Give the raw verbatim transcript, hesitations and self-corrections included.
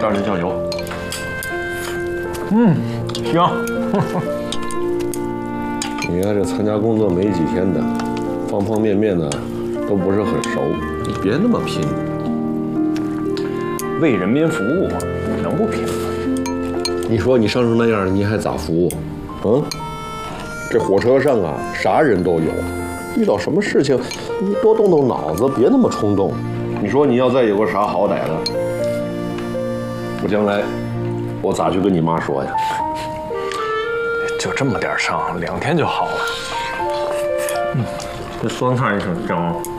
倒点酱油。嗯，行。 你看这参加工作没几天的，方方面面呢都不是很熟，你别那么拼。 为人民服务，能不拼吗？ 你说你伤成那样，你还咋服务？嗯，这火车上啊，啥人都有，遇到什么事情，你多动动脑子，别那么冲动。你说你要再有个啥好歹的，我将来我咋去跟你妈说呀？ 就这么点伤，两天就好了。嗯，这酸菜也挺香。